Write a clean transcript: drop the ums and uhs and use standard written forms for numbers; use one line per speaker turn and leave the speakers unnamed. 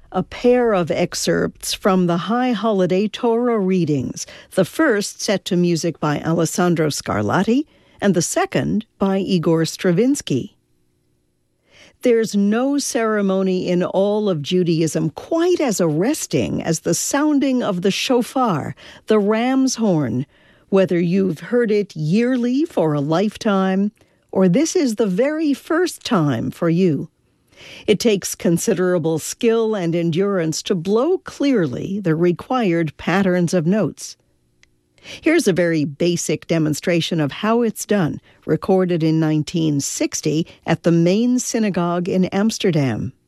a pair of excerpts from the High Holiday Torah readings, the first set to music by Alessandro Scarlatti and the second by Igor Stravinsky. There's no ceremony in all of Judaism quite as arresting as the sounding of the shofar, the ram's horn, whether you've heard it yearly for a lifetime or this is the very first time for you. It takes considerable skill and endurance to blow clearly the required patterns of notes. Here's a very basic demonstration of how it's done, recorded in 1960 at the Main Synagogue in Amsterdam.